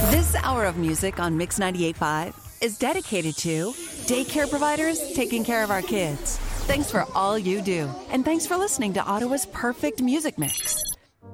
This hour of music on Mix 98.5 is dedicated to daycare providers taking care of our kids. Thanks for all you do, and thanks for listening to Ottawa's perfect music mix.